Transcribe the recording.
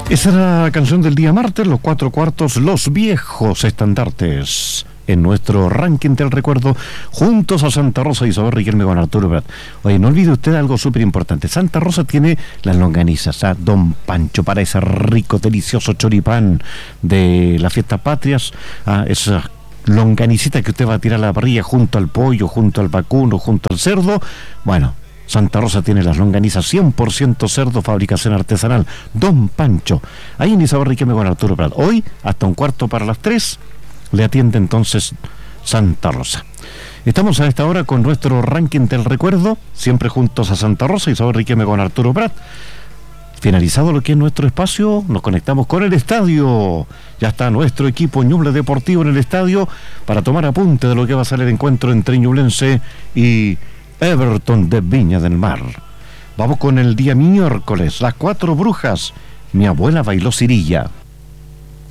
Esa era la canción del día martes, los 4/4, los viejos estandartes. En nuestro ranking del recuerdo, juntos a Santa Rosa, Isabel Riquelme con Arturo Prat. Oye, no olvide usted algo súper importante. Santa Rosa tiene las longanizas, Don Pancho, para ese rico, delicioso choripán de las fiestas patrias, esa longanicita que usted va a tirar a la parrilla junto al pollo, junto al vacuno, junto al cerdo. Bueno, Santa Rosa tiene las longanizas 100% cerdo, fabricación artesanal, Don Pancho. Ahí en Isabel Riquelme con Arturo Prat. Hoy, hasta 2:45, le atiende entonces Santa Rosa. Estamos a esta hora con nuestro ranking del recuerdo, siempre juntos a Santa Rosa, Isabel Riquelme con Arturo Prat. Finalizado lo que es nuestro espacio, nos conectamos con el estadio. Ya está nuestro equipo Ñuble Deportivo en el estadio para tomar apunte de lo que va a ser el encuentro entre Ñublense y Everton de Viña del Mar. Vamos con el día miércoles, las 4 brujas. Mi abuela bailó cirilla.